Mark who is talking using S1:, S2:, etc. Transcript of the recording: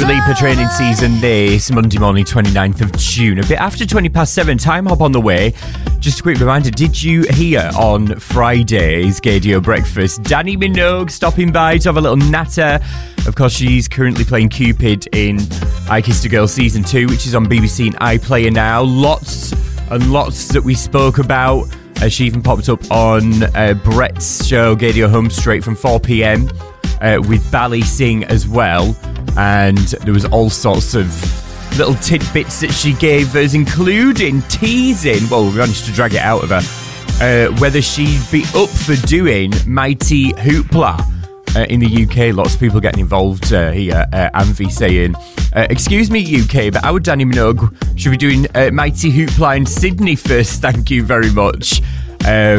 S1: Lipa training season this Monday morning, 29th of June. A bit after 7:20, time hop on the way. Just a quick reminder, did you hear on Friday's Gaydio Breakfast, Dannii Minogue stopping by to have a little natter? Of course, she's currently playing Cupid in I Kissed a Girl Season 2, which is on BBC and iPlayer now. Lots and lots that we spoke about. She even popped up on Brett's show, Gaydio Home Straight, from 4pm with Bally Singh as well. And there was all sorts of little tidbits that she gave us, including teasing, well, we managed to drag it out of her, whether she'd be up for doing Mighty Hoopla in the UK. Lots of people getting involved here. Anvi saying, excuse me UK, but our Dannii Minogue should be doing Mighty Hoopla in Sydney first, thank you very much.